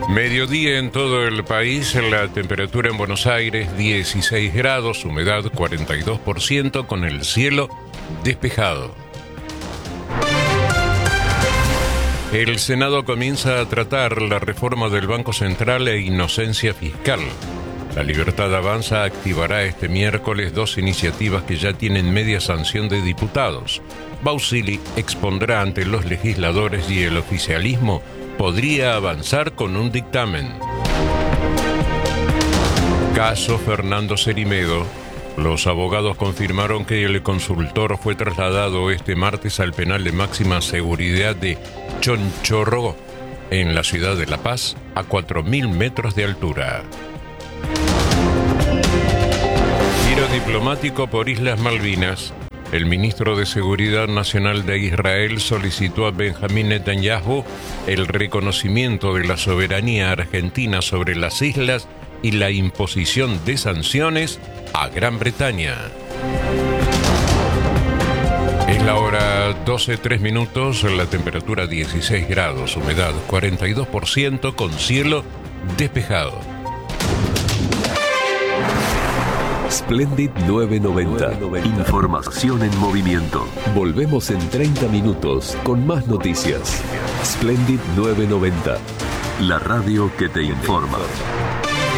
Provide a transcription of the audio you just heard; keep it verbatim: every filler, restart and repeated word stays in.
Mediodía en todo el país, la temperatura en Buenos Aires dieciséis grados, humedad cuarenta y dos por ciento, con el cielo despejado. El Senado comienza a tratar la reforma del Banco Central e inocencia fiscal. La Libertad Avanza activará este miércoles dos iniciativas que ya tienen media sanción de diputados. Bausili expondrá ante los legisladores y el oficialismo podría avanzar con un dictamen. Caso Fernando Cerimedo. Los abogados confirmaron que el consultor fue trasladado este martes al penal de máxima seguridad de Chonchorro, en la ciudad de La Paz, a cuatro mil metros de altura. Giro diplomático por Islas Malvinas. El ministro de Seguridad Nacional de Israel solicitó a Benjamín Netanyahu el reconocimiento de la soberanía argentina sobre las islas y la imposición de sanciones a Gran Bretaña. Es la hora doce tres minutos, la temperatura dieciséis grados, humedad cuarenta y dos por ciento, con cielo despejado. Splendid novecientos noventa. Información en movimiento. Volvemos en treinta minutos con más noticias. Splendid novecientos noventa. La radio que te informa.